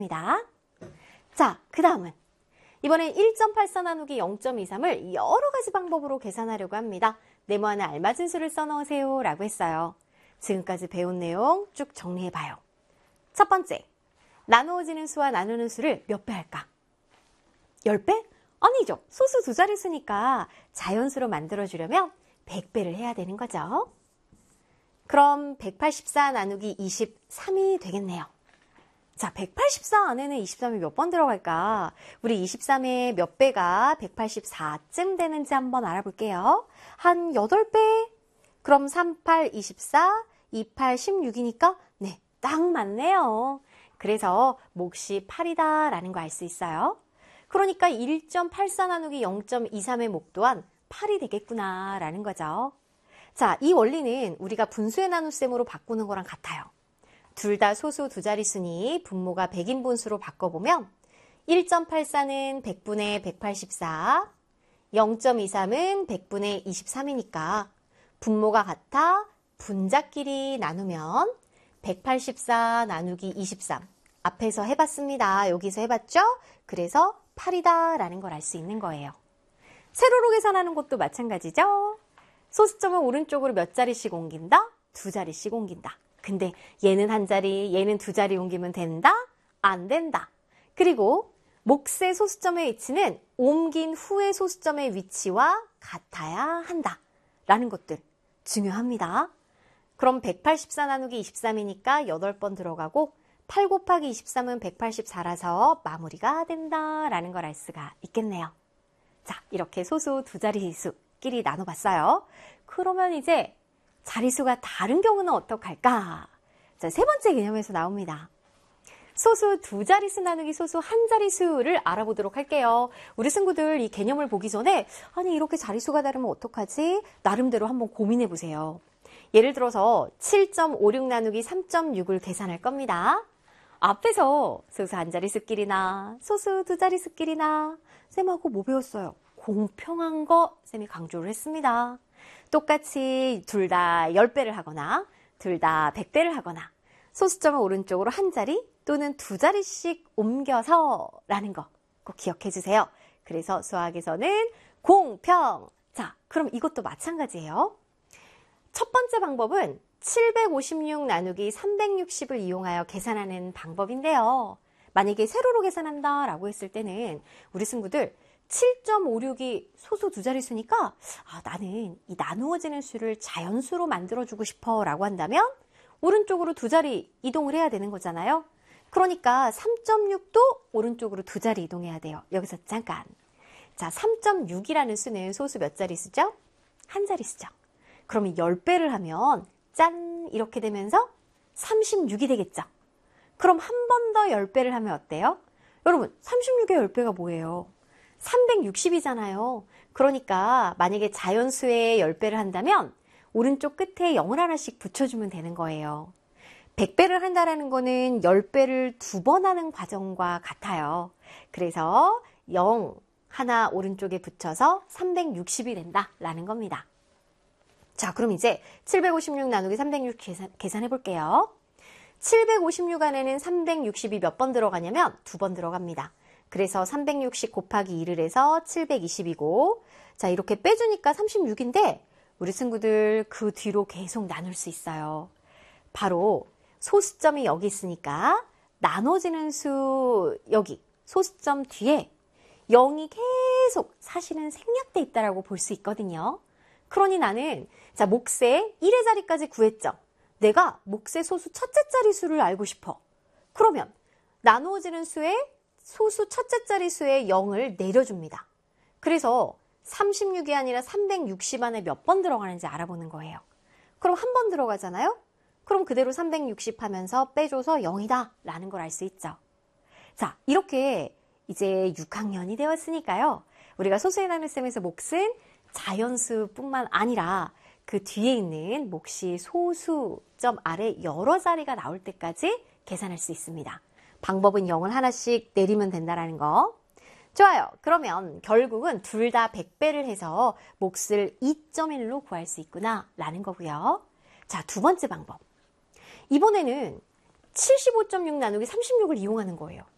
입니다. 자, 그 다음은 이번엔 1.84 나누기 0.23을 여러 가지 방법으로 계산하려고 합니다. 네모안에 알맞은 수를 써넣으세요 라고 했어요. 지금까지 배운 내용 쭉 정리해봐요. 첫 번째, 나누어지는 수와 나누는 수를 몇 배 할까? 10배? 아니죠. 소수 두 자릿수니까 자연수로 만들어주려면 100배를 해야 되는 거죠. 그럼 184 나누기 23이 되겠네요. 자, 184 안에는 23이 몇 번 들어갈까? 우리 23의 몇 배가 184쯤 되는지 한번 알아볼게요. 한 8배? 그럼 38, 24, 28, 16이니까 네, 딱 맞네요. 그래서 몫이 8이다 라는 거 알 수 있어요. 그러니까 1.84 나누기 0.23의 목 또한 8이 되겠구나 라는 거죠. 자, 이 원리는 우리가 분수의 나눗셈으로 바꾸는 거랑 같아요. 둘 다 소수 두 자릿수니 분모가 100인분수로 바꿔보면 1.84는 100분의 184, 0.23은 100분의 23이니까 분모가 같아 분자끼리 나누면 184 나누기 23 앞에서 해봤습니다. 여기서 해봤죠? 그래서 8이다 라는 걸 알 수 있는 거예요. 세로로 계산하는 것도 마찬가지죠. 소수점을 오른쪽으로 몇 자리씩 옮긴다? 두 자리씩 옮긴다. 근데 얘는 한 자리, 얘는 두 자리 옮기면 된다? 안 된다. 그리고 몫의 소수점의 위치는 옮긴 후의 소수점의 위치와 같아야 한다. 라는 것들 중요합니다. 그럼 184 나누기 23이니까 8번 들어가고 8 곱하기 23은 184라서 마무리가 된다라는 걸 알 수가 있겠네요. 자, 이렇게 소수 두 자릿수끼리 나눠봤어요. 그러면 이제 자릿수가 다른 경우는 어떡할까? 자, 세 번째 개념에서 나옵니다. 소수 두 자릿수 나누기 소수 한 자릿수를 알아보도록 할게요. 우리 친구들 이 개념을 보기 전에 아니 이렇게 자릿수가 다르면 어떡하지? 나름대로 한번 고민해 보세요. 예를 들어서 7.56 나누기 3.6을 계산할 겁니다. 앞에서 소수 한 자릿수끼리나 소수 두 자릿수끼리나 쌤하고 뭐 배웠어요? 공평한 거 쌤이 강조를 했습니다. 똑같이 둘 다 10배를 하거나 둘 다 100배를 하거나 소수점을 오른쪽으로 한 자리 또는 두 자리씩 옮겨서 라는 거 꼭 기억해 주세요. 그래서 수학에서는 공평. 자, 그럼 이것도 마찬가지예요. 첫 번째 방법은 756 나누기 360을 이용하여 계산하는 방법인데요. 만약에 세로로 계산한다 라고 했을 때는 우리 친구들 7.56이 소수 두 자릿수니까 나는 이 나누어지는 수를 자연수로 만들어주고 싶어 라고 한다면 오른쪽으로 두 자리 이동을 해야 되는 거잖아요. 그러니까 3.6도 오른쪽으로 두 자리 이동해야 돼요. 여기서 잠깐. 자, 3.6이라는 수는 소수 몇 자릿수죠? 한 자릿수죠. 그러면 10배를 하면 짠 이렇게 되면서 36이 되겠죠. 그럼 한 번 더 10배를 하면 어때요? 여러분 36의 10배가 뭐예요? 360이잖아요. 그러니까 만약에 자연수의 10배를 한다면 오른쪽 끝에 0을 하나씩 붙여주면 되는 거예요. 100배를 한다는 거는 10배를 두 번 하는 과정과 같아요. 그래서 0 하나 오른쪽에 붙여서 360이 된다라는 겁니다. 자, 그럼 이제 756 나누기 306 계산해 볼게요. 756 안에는 360이 몇 번 들어가냐면 두 번 들어갑니다. 그래서 360 곱하기 2를 해서 720이고 자, 이렇게 빼주니까 36인데 우리 친구들 그 뒤로 계속 나눌 수 있어요. 바로 소수점이 여기 있으니까 나눠지는 수 여기 소수점 뒤에 0이 계속 사실은 생략돼 있다라고 볼 수 있거든요. 그러니 나는 자, 몫의 1의 자리까지 구했죠. 내가 몫의 소수 첫째 자릿수를 알고 싶어. 그러면 나누어지는 수의 소수 첫째 자릿수의 0을 내려줍니다. 그래서 36이 아니라 360 안에 몇 번 들어가는지 알아보는 거예요. 그럼 한 번 들어가잖아요? 그럼 그대로 360 하면서 빼줘서 0이다 라는 걸 알 수 있죠. 자, 이렇게 이제 6학년이 되었으니까요. 우리가 소수의 나눗셈에서 몫은 자연수뿐만 아니라 그 뒤에 있는 몫이 소수점 아래 여러 자리가 나올 때까지 계산할 수 있습니다. 방법은 0을 하나씩 내리면 된다는 거. 좋아요. 그러면 결국은 둘 다 100배를 해서 몫을 2.1로 구할 수 있구나 라는 거고요. 자, 두 번째 방법. 이번에는 75.6 나누기 36을 이용하는 거예요.